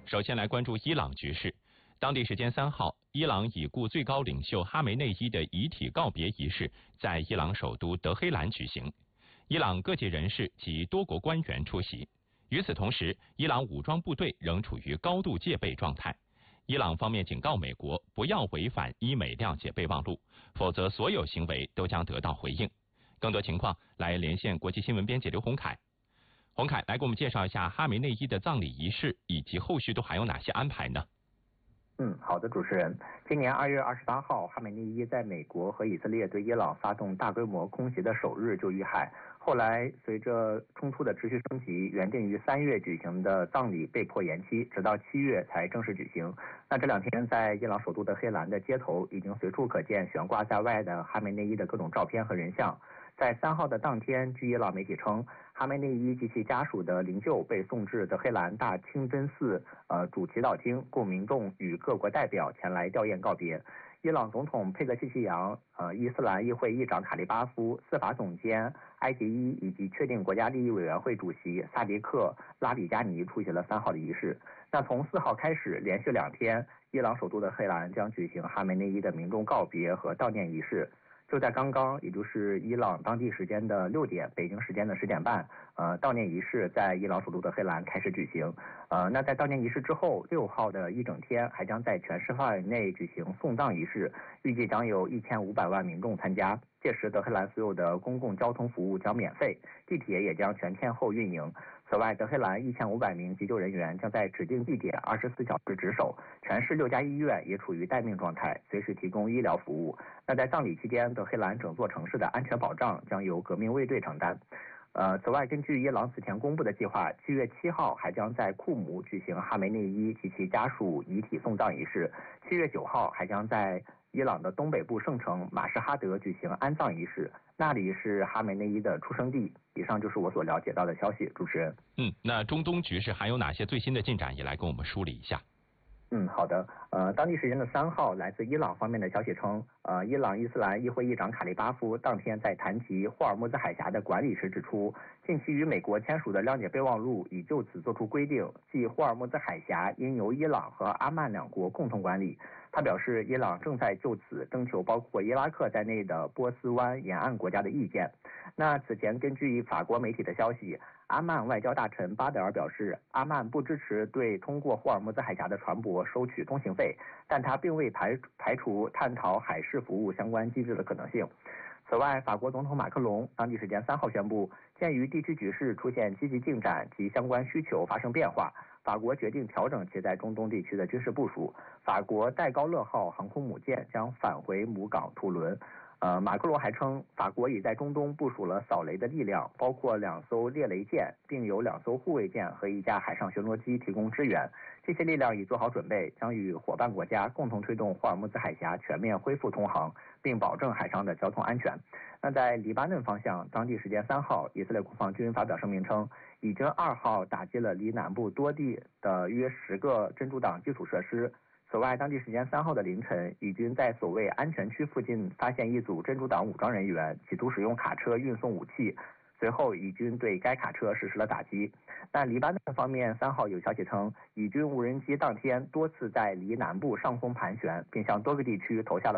首先来关注伊朗局势。当地时间3号，伊朗已故最高领袖哈梅内伊的遗体告别仪式在伊朗首都德黑兰举行，伊朗各界人士及多国官员出席。与此同时，伊朗武装部队仍处于高度戒备状态。伊朗方面警告美国不要违反伊美谅解备忘录，否则所有行为都将得到回应。更多情况来连线国际新闻编辑刘洪凯。洪凯，来给我们介绍一下哈梅内伊的葬礼仪式以及后续都还有哪些安排呢？ 好的，主持人。今年2月28号，哈梅内伊在美国和以色列对伊朗发动大规模空袭的首日就遇害。后来，随着冲突的持续升级，原定于3月举行的葬礼被迫延期，直到7月才正式举行。那这2天，在伊朗首都德黑兰的街头，已经随处可见悬挂在外的哈梅内伊的各种照片和人像。在3号的当天，据伊朗媒体称，哈梅内伊及其家属的灵柩被送至德黑兰大清真寺主祈祷厅，供民众与各国代表前来吊唁告别。伊朗总统佩克西奇扬、伊斯兰议会议长卡利巴夫、司法总监埃杰伊以及确定国家利益委员会主席萨迪克拉里加尼出席了3号的仪式。那从4号开始，连续2天，伊朗首都德黑兰将举行哈梅内伊的民众告别和悼念仪式。就在刚刚，也就是伊朗当地时间的6点，北京时间的10点半，悼念仪式在伊朗首都德黑兰开始举行。那在悼念仪式之后，6号的一整天还将在全市范围内举行送葬仪式，预计将有1500万民众参加。届时，德黑兰所有的公共交通服务将免费，地铁也将全天候运营。此外，德黑兰1500名急救人员将在指定地点24小时值守，全市6家医院也处于待命状态，随时提供医疗服务。那在葬礼期间，德黑兰整座城市的安全保障将由革命卫队承担。此外，根据伊朗此前公布的计划，7月7号还将在库姆举行哈梅内伊及其家属遗体送葬仪式，7月9号还将在伊朗的东北部圣城马什哈德举行安葬仪式，那里是哈梅内伊的出生地。以上就是我所了解到的消息，主持人。 那中东局势还有哪些最新的进展，也来跟我们梳理一下。 好的。当地时间的3号，来自伊朗方面的消息称，伊朗伊斯兰议会议长卡利巴夫当天在谈及霍尔木兹海峡的管理时指出，近期与美国签署的谅解备忘录已就此作出规定，即霍尔木兹海峡应由伊朗和阿曼2国共同管理。他表示，伊朗正在就此征求包括伊拉克在内的波斯湾沿岸国家的意见。那此前根据法国媒体的消息，阿曼外交大臣巴德尔表示，阿曼不支持对通过霍尔木兹海峡的船舶收取通行费，但他并未排除探讨海事服务相关机制的可能性。此外，法国总统马克龙当地时间3号宣布，鉴于地区局势出现积极进展及相关需求发生变化，法国决定调整其在中东地区的军事部署。法国戴高乐号航空母舰将返回母港图伦。马克龙还称，法国已在中东部署了扫雷的力量，包括2艘猎雷舰，并有2艘护卫舰和1架海上巡逻机提供支援。这些力量已做好准备，将与伙伴国家共同推动霍尔木兹海峡全面恢复通航，并保证海上的交通安全。那在黎巴嫩方向，当地时间3号，以色列国防军发表声明称，以军2号打击了离南部多地的约10个真主党基础设施。此外，当地时间3号的凌晨，以军在所谓安全区附近发现一组真主党武装人员，企图使用卡车运送武器。随后，以军对该卡车实施了打击。但黎巴嫩方面3号有消息称，以军无人机当天多次在离南部上空盘旋，并向多个地区投下了